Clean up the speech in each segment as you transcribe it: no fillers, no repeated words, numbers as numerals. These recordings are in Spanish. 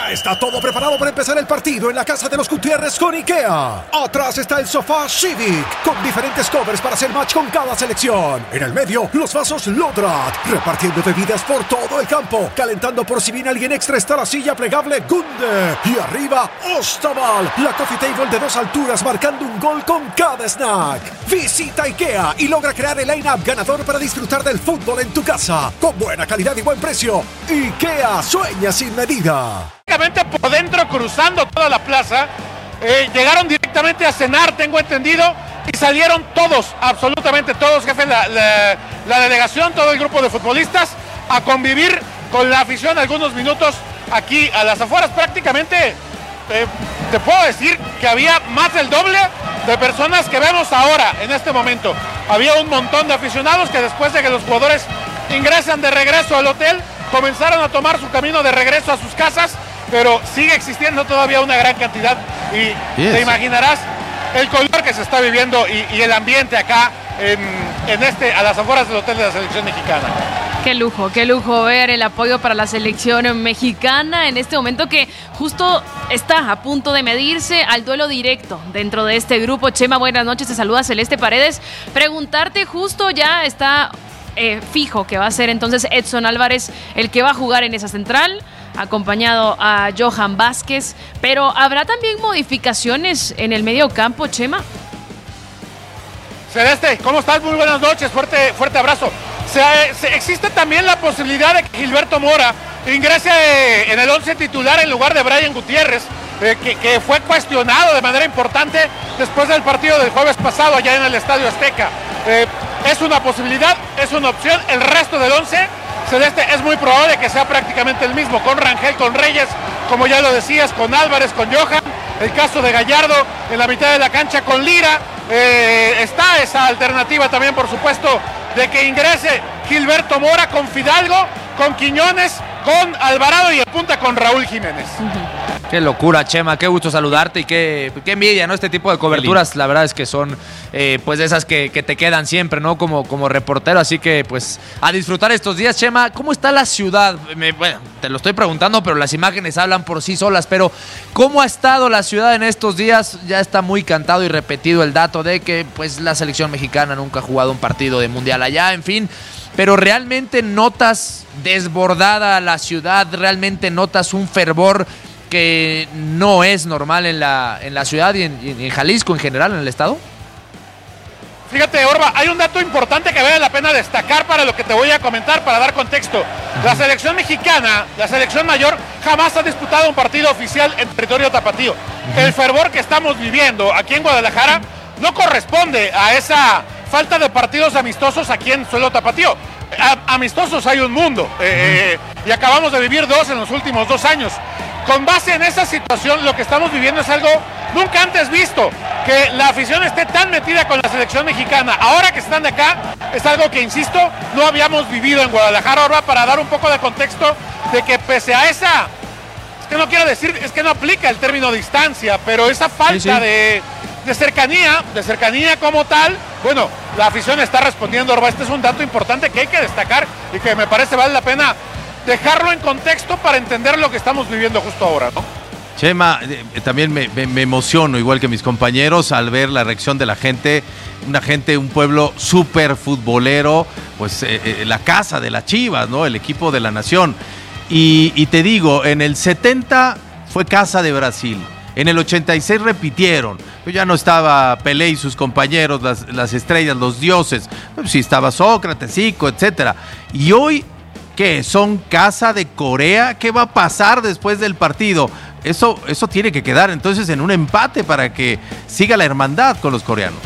Ya está todo preparado para empezar el partido en la casa de los Gutiérrez con IKEA. Atrás está el sofá Civic, con diferentes covers para hacer match con cada selección. En el medio, los vasos Lodrat, repartiendo bebidas por todo el campo. Calentando por si viene alguien extra está la silla plegable Gunde. Y arriba, Ostaval, la coffee table de 2 alturas marcando un gol con cada snack. Visita IKEA y logra crear el line-up ganador para disfrutar del fútbol en tu casa. Con buena calidad y buen precio. IKEA sueña sin medida. Por dentro, cruzando toda la plaza, llegaron directamente a cenar, tengo entendido, y salieron todos, absolutamente todos, jefe, la delegación, todo el grupo de futbolistas, a convivir con la afición algunos minutos aquí a las afueras. Prácticamente, te puedo decir que había más del doble de personas que vemos ahora, en este momento. Había un montón de aficionados que después de que los jugadores ingresan de regreso al hotel, comenzaron a tomar su camino de regreso a sus casas, pero sigue existiendo todavía una gran cantidad y te imaginarás el color que se está viviendo y el ambiente acá a las afueras del hotel de la selección mexicana. Qué lujo ver el apoyo para la selección mexicana en este momento que justo está a punto de medirse al duelo directo dentro de este grupo. Chema, buenas noches, te saluda Celeste Paredes. Preguntarte, justo ya está fijo que va a ser entonces Edson Álvarez el que va a jugar en esa central, acompañado a Johan Vázquez, pero ¿habrá también modificaciones en el medio campo, Chema? Celeste, ¿cómo estás? Muy buenas noches, fuerte abrazo. Existe también la posibilidad de que Gilberto Mora ingrese en el 11 titular en lugar de Brian Gutiérrez, que fue cuestionado de manera importante después del partido del jueves pasado allá en el Estadio Azteca. Es una posibilidad, es una opción. El resto del 11, Celeste, es muy probable que sea prácticamente el mismo, con Rangel, con Reyes, como ya lo decías, con Álvarez, con Johan, el caso de Gallardo en la mitad de la cancha con Lira. Está esa alternativa también, por supuesto, de que ingrese Gilberto Mora con Fidalgo, con Quiñones, con Alvarado y apunta con Raúl Jiménez. Qué locura, Chema, qué gusto saludarte y qué envidia, ¿no? Este tipo de coberturas, la verdad es que son pues de esas que te quedan siempre, ¿no? Como reportero, así que pues a disfrutar estos días. Chema, ¿cómo está la ciudad? Bueno, te lo estoy preguntando, pero las imágenes hablan por sí solas, pero ¿cómo ha estado la ciudad en estos días? Ya está muy cantado y repetido el dato de que pues la selección mexicana nunca ha jugado un partido de mundial allá, en fin. Pero realmente notas desbordada la ciudad, realmente notas un fervor que no es normal en la ciudad y en Jalisco en general, en el estado. Fíjate, Orba, hay un dato importante que vale la pena destacar para lo que te voy a comentar, para dar contexto. La selección mexicana, la selección mayor, jamás ha disputado un partido oficial en territorio tapatío. El fervor que estamos viviendo aquí en Guadalajara no corresponde a esa falta de partidos amistosos aquí en suelo tapatío. Amistosos hay un mundo, y acabamos de vivir 2 en los últimos 2 años. Con base en esa situación, lo que estamos viviendo es algo nunca antes visto, que la afición esté tan metida con la selección mexicana. Ahora que están de acá, es algo que, insisto, no habíamos vivido en Guadalajara. Ahora, para dar un poco de contexto de que pese a esa, es que no quiero decir, es que no aplica el término distancia, pero esa falta de cercanía como tal, bueno, la afición está respondiendo. Orba, este es un dato importante que hay que destacar y que me parece vale la pena dejarlo en contexto para entender lo que estamos viviendo justo ahora, ¿no? Chema, también me emociono, igual que mis compañeros, al ver la reacción de la gente, un pueblo súper futbolero, pues la casa de las Chivas, ¿no? El equipo de la nación. Y te digo, en el 70 fue casa de Brasil, en el 86 repitieron, pues ya no estaba Pelé y sus compañeros, las estrellas, los dioses, pues sí estaba Sócrates, Zico, etcétera. Y hoy, ¿qué? ¿Son casa de Corea? ¿Qué va a pasar después del partido? Eso tiene que quedar entonces en un empate para que siga la hermandad con los coreanos.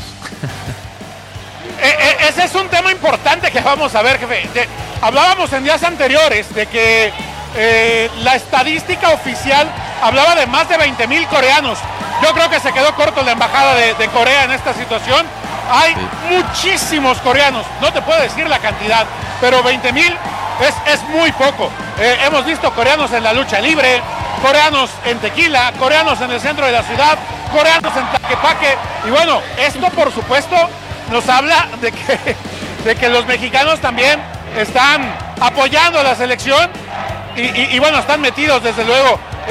Ese es un tema importante que vamos a ver, jefe. Hablábamos en días anteriores de que la estadística oficial hablaba de más de 20,000 coreanos. Yo creo que se quedó corto la embajada de Corea en esta situación. Hay muchísimos coreanos, no te puedo decir la cantidad, pero 20,000 es muy poco. Hemos visto coreanos en la lucha libre, coreanos en Tequila, coreanos en el centro de la ciudad, coreanos en Tlaquepaque. Y bueno, esto por supuesto nos habla de que los mexicanos también están apoyando a la selección y bueno, están metidos desde luego